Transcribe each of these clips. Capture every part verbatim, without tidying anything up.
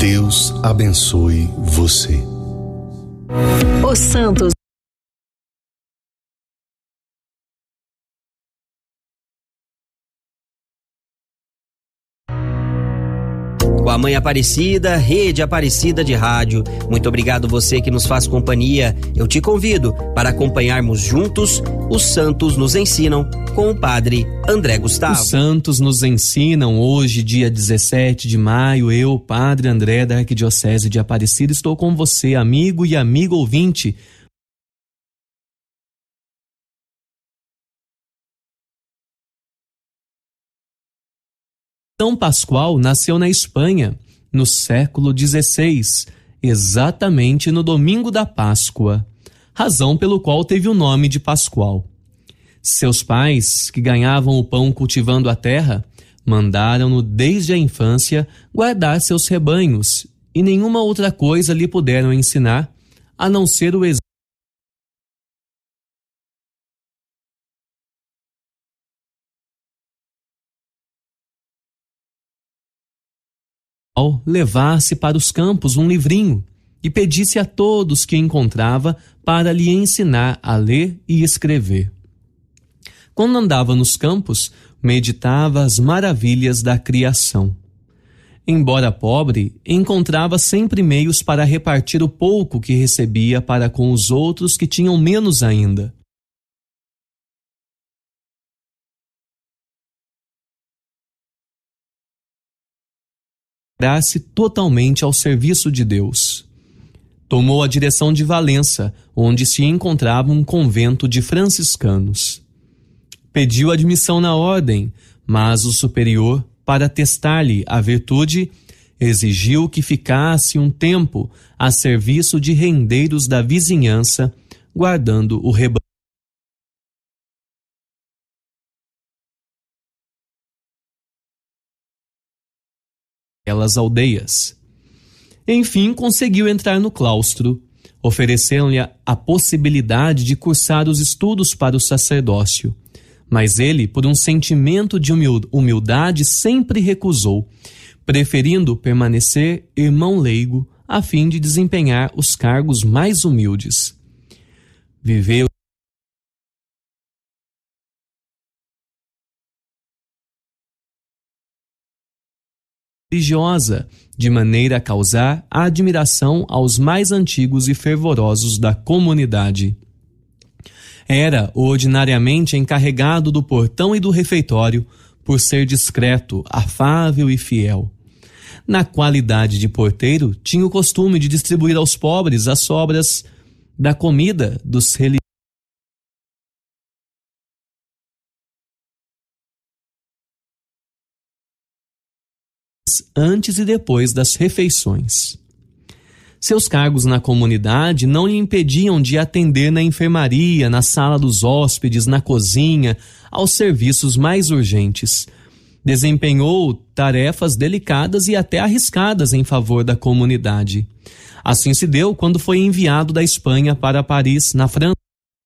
Deus abençoe você. Os santos. Com a Mãe Aparecida, Rede Aparecida de Rádio. Muito obrigado você que nos faz companhia. Eu te convido para acompanharmos juntos Os Santos Nos Ensinam com o Padre André Gustavo. Os Santos Nos Ensinam, hoje, dia dezessete de maio, eu, Padre André da Arquidiocese de Aparecida, estou com você, amigo e amigo ouvinte. São Pascoal nasceu na Espanha, no século dezesseis, exatamente no domingo da Páscoa, razão pelo qual teve o nome de Pascoal. Seus pais, que ganhavam o pão cultivando a terra, mandaram-no desde a infância guardar seus rebanhos, e nenhuma outra coisa lhe puderam ensinar, a não ser o exemplo. Levasse para os campos um livrinho e pedisse a todos que encontrava para lhe ensinar a ler e escrever. Quando andava nos campos, meditava as maravilhas da criação. Embora pobre, encontrava sempre meios para repartir o pouco que recebia para com os outros que tinham menos ainda. Dar-se totalmente ao serviço de Deus. Tomou a direção de Valença, onde se encontrava um convento de franciscanos. Pediu admissão na ordem, mas o superior, para testar-lhe a virtude, exigiu que ficasse um tempo a serviço de rendeiros da vizinhança, guardando o rebanho. Aquelas aldeias. Enfim, conseguiu entrar no claustro. Ofereceram-lhe a possibilidade de cursar os estudos para o sacerdócio. Mas ele, por um sentimento de humildade, sempre recusou, preferindo permanecer irmão leigo a fim de desempenhar os cargos mais humildes. Viveu religiosa, de maneira a causar admiração aos mais antigos e fervorosos da comunidade. Era ordinariamente encarregado do portão e do refeitório, por ser discreto, afável e fiel. Na qualidade de porteiro, tinha o costume de distribuir aos pobres as sobras da comida dos religiosos. Antes e depois das refeições. Seus cargos na comunidade não lhe impediam de atender na enfermaria, na sala dos hóspedes, na cozinha, aos serviços mais urgentes. Desempenhou tarefas delicadas e até arriscadas em favor da comunidade. Assim se deu quando foi enviado da Espanha para Paris, na França.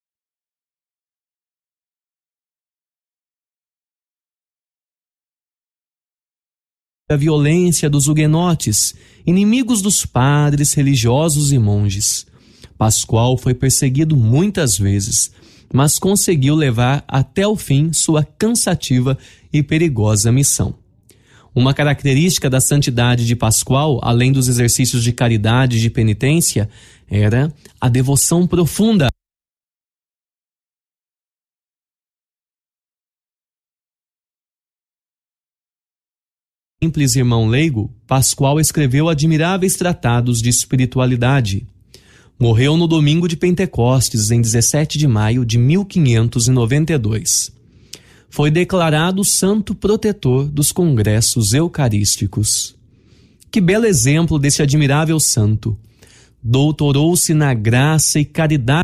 A violência dos huguenotes, inimigos dos padres, religiosos e monges. Pascoal foi perseguido muitas vezes, mas conseguiu levar até o fim sua cansativa e perigosa missão. Uma característica da santidade de Pascoal, além dos exercícios de caridade e de penitência, era a devoção profunda. Simples irmão leigo, Pascoal escreveu admiráveis tratados de espiritualidade. Morreu no domingo de Pentecostes, em dezessete de maio de mil quinhentos e noventa e dois. Foi declarado santo protetor dos congressos eucarísticos. Que belo exemplo desse admirável santo! Doutorou-se na graça e caridade.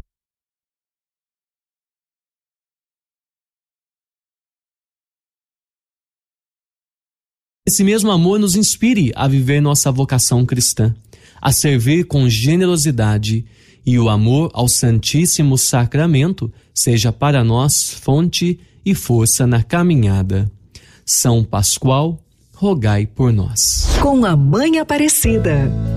Esse mesmo amor nos inspire a viver nossa vocação cristã, a servir com generosidade, e o amor ao Santíssimo Sacramento seja para nós fonte e força na caminhada. São Pascoal, rogai por nós. Com a Mãe Aparecida.